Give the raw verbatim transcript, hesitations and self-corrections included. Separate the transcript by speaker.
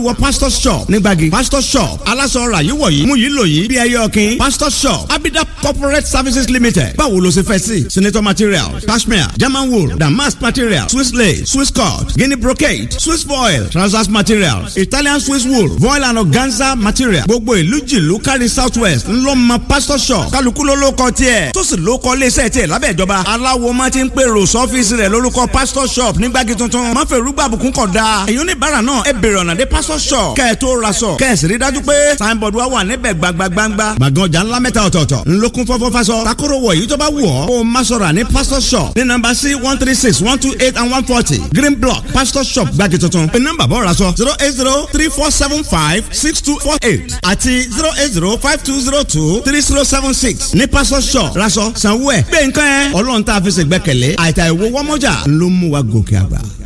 Speaker 1: wọ pastor shop nígbàgì pastor shop aláṣọ ọ̀rà yìí wọ̀nyí mú yìí lò yìí bí ẹyẹ ọ̀kìn pastor shop abida corporate services limited báwo ló ṣe fẹ́ sí senator materials cashmere german wool damask material swiss lace swiss cut guinea brocade swiss foil trousers materials italian swiss wool voile and organza material gbogbo ìlú jìlú kárí south west ńlọ́mọ pastor shop kálukú ló ló kọ tiẹ̀ tó sì ló kọ iléeṣẹ́ tiẹ̀ lábẹ́ ìjọba aláwo máa ti ń pèrò sọ́fíìsì rẹ̀ lórúkọ pastor shop nígbàgì tuntun má fẹ́ rúgbà àbùkún kọ̀ dáa èyí oníbàárà náà ẹ bèrè ọ̀nà dé pastor shop kẹ́ ẹ tó ra sọ kẹ́ ẹ sì rí dájú pé signboard wa wà níbẹ̀ gbagbagbangba gbàgán ọjà ńlá mẹ́ta ọ̀tọ̀ọ̀tọ̀ ńlọkùn fọ́fọ́ fasọ takoro wọ̀ èyí tó bá wù ọ́ kó o má sọ̀rọ̀ ní pastor shop ní nọ́mbà sí one three six one two eight and one forty green block pastor shop gbàgì tuntun pé nọ́mbà bọ́ ra sọ zero eight zero three four seven five six two four eight àti zero eight zero five two zero two three zero seven six ní pastor shop raṣọ sanwó ẹ̀ gbé nǹkan ẹ̀ ọlọ́run tá a fi ṣègbẹ́kẹ̀lé àìtà ìwọ wọ́mọ́jà ló mú wa gòkè àgbà.